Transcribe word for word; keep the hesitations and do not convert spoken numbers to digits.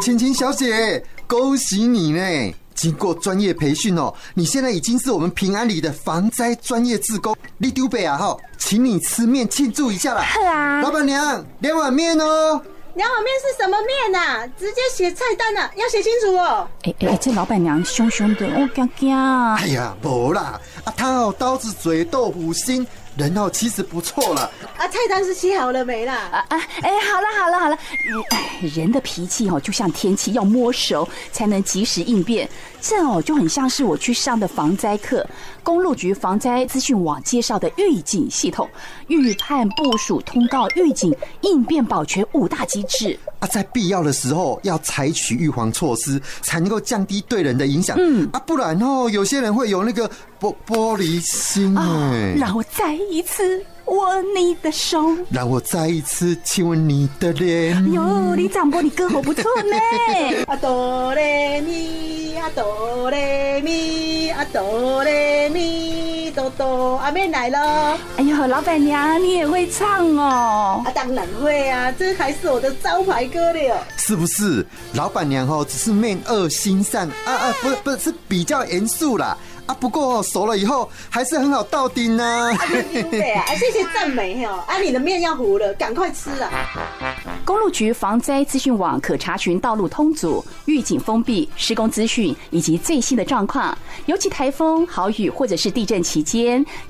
青青小姐，恭喜你呢！经过专业培训哦，你现在已经是我们平安里的防灾专业志工。你丢北啊哈，请你吃面庆祝一下啦！ 好啊， 老板娘，两碗面哦。 两碗面是什么面啊？直接写菜单啊，要写清楚哦。 哎哎，这老板娘凶凶的，我惊惊。 哎呀，没啦，啊，他哦刀子嘴豆腐心，人哦其实不错啦。 啊，菜单是写好了没啦？ 啊啊，哎，好了好了好了，哎，人的脾气哦，就像天气，要摸熟才能及时应变。这哦就很像是我去上的防灾课，公路局防灾资讯网介绍的预警系统，预判、部署、通告、预警、应变、保全五大机制。 啊，在必要的时候要采取预防措施，才能够降低对人的影响。嗯啊，不然哦，有些人会有那个玻玻璃心哎、 哦。让我再一次握你的手， 让我再一次亲吻你的脸。 哟，李长波，你歌喉不错呢。 啊哆来咪，啊哆来咪，啊哆来咪，哆哆，阿妹来了。 哎呦，老板娘，你也会唱哦？ 啊，当然会啊，这还是我的招牌歌了。 是不是？老板娘哦，只是面恶心善啊啊，不不是比较严肃啦。啊，不过、哦、熟了以后还是很好到底呢。啊， 对啊，谢谢赞美哦。啊，你的面要糊了，赶快吃啊！ 公路局防灾资讯网可查询道路通阻、预警封闭、施工资讯以及最新的状况。尤其台风、豪雨或者是地震期间，